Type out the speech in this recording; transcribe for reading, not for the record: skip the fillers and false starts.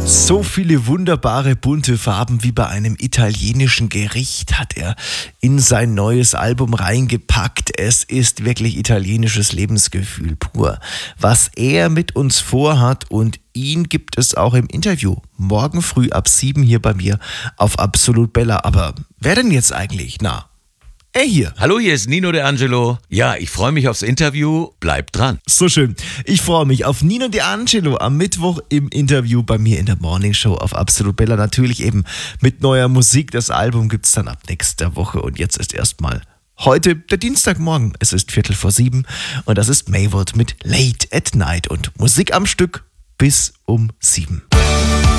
So viele wunderbare bunte Farben wie bei einem italienischen Gericht hat er in sein neues Album reingepackt. Es ist wirklich italienisches Lebensgefühl pur. Was er mit uns vorhat, und ihn gibt es auch im Interview morgen früh ab 7 hier bei mir auf Absolut Bella. Aber wer denn jetzt eigentlich? Na, er hier. Hallo, hier ist Nino De Angelo. Ja, ich freue mich aufs Interview. Bleibt dran. So schön. Ich freue mich auf Nino De Angelo am Mittwoch im Interview bei mir in der Morning Show auf Absolut Bella. Natürlich eben mit neuer Musik. Das Album gibt es dann ab nächster Woche. Und jetzt ist erstmal heute der Dienstagmorgen. Es ist 6:45 und das ist Maywood mit Late at Night und Musik am Stück bis um 7.